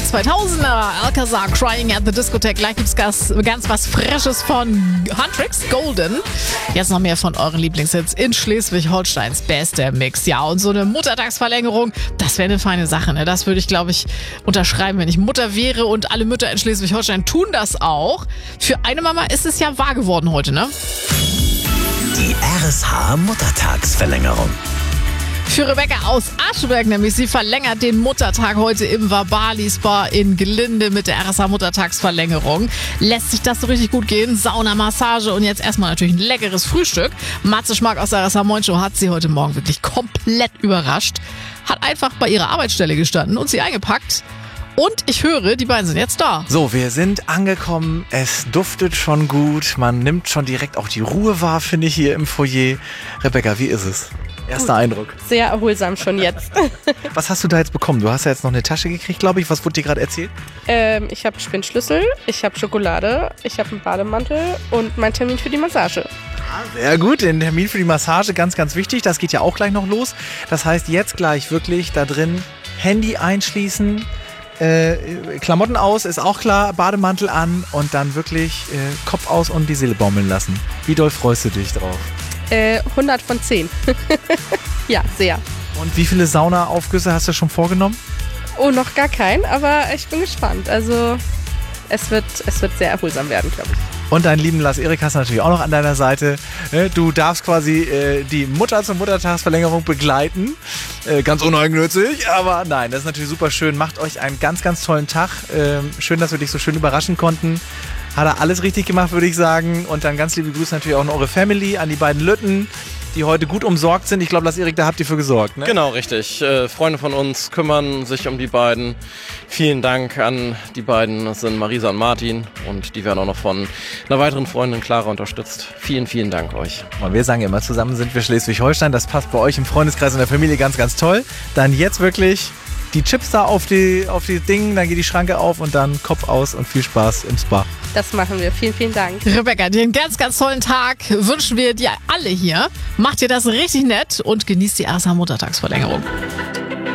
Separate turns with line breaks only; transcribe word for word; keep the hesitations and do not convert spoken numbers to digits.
die zweitausender. Alcazar, Crying at the Discotheque. Gleich gibt's ganz, ganz was Frisches von Huntrix, Golden. Jetzt noch mehr von euren Lieblingshits in Schleswig-Holsteins bester Mix. Ja, und so eine Muttertagsverlängerung, das wäre eine feine Sache. Ne? Das würde ich, glaube ich, unterschreiben, wenn ich Mutter wäre. Und alle Mütter in Schleswig-Holstein tun das auch. Für eine Mama ist es ja wahr geworden heute, ne?
Die R S H-Muttertagsverlängerung.
Für Rebecca aus Ascheberg nämlich. Sie verlängert den Muttertag heute im Vabali Spa in Glinde mit der R S H-Muttertagsverlängerung. Lässt sich das so richtig gut gehen? Sauna, Massage und jetzt erstmal natürlich ein leckeres Frühstück. Matze Schmack aus der R S H-Moin-Show hat sie heute Morgen wirklich komplett überrascht. Hat einfach bei ihrer Arbeitsstelle gestanden und sie eingepackt. Und ich höre, die beiden sind jetzt da.
So, wir sind angekommen. Es duftet schon gut. Man nimmt schon direkt auch die Ruhe wahr, finde ich, hier im Foyer. Rebecca, wie ist es? Erster Gut. Eindruck.
Sehr erholsam schon jetzt.
Was hast du da jetzt bekommen? Du hast ja jetzt noch eine Tasche gekriegt, glaube ich. Was wurde dir gerade erzählt?
Ähm, ich habe Spinnschlüssel, ich habe Schokolade, ich habe einen Bademantel und meinen Termin für die Massage.
Sehr gut, den Termin für die Massage, ganz, ganz wichtig. Das geht ja auch gleich noch los. Das heißt, jetzt gleich wirklich da drin Handy einschließen, äh, Klamotten aus, ist auch klar, Bademantel an und dann wirklich äh, Kopf aus und die Seele baumeln lassen. Wie doll freust du dich drauf?
Äh, hundert von zehn. Ja, sehr.
Und wie viele Saunaaufgüsse hast du schon vorgenommen?
Oh, noch gar keinen, aber ich bin gespannt. Also es wird, es wird sehr erholsam werden, glaube ich.
Und deinen lieben Lars Erik hast du natürlich auch noch an deiner Seite. Du darfst quasi äh, die Mutter zur Muttertagsverlängerung begleiten. Äh, ganz uneigennützig, aber nein, das ist natürlich super schön. Macht euch einen ganz, ganz tollen Tag. Ähm, schön, dass wir dich so schön überraschen konnten. Hat er alles richtig gemacht, würde ich sagen. Und dann ganz liebe Grüße natürlich auch an eure Family, an die beiden Lütten, die heute gut umsorgt sind. Ich glaube, Lars Erik, da habt ihr für gesorgt, ne?
Genau, richtig. Äh, Freunde von uns kümmern sich um die beiden. Vielen Dank an die beiden. Das sind Marisa und Martin. Und die werden auch noch von einer weiteren Freundin, Clara, unterstützt. Vielen, vielen Dank euch.
Und wir sagen immer, zusammen sind wir Schleswig-Holstein. Das passt bei euch im Freundeskreis und der Familie ganz, ganz toll. Dann jetzt wirklich die Chips da auf die, auf die Dinge, dann geht die Schranke auf und dann Kopf aus und viel Spaß im Spa.
Das machen wir. Vielen, vielen Dank.
Rebecca, dir einen ganz, ganz tollen Tag wünschen wir dir alle hier. Macht ihr das richtig nett und genießt die R S H-Muttertagsverlängerung.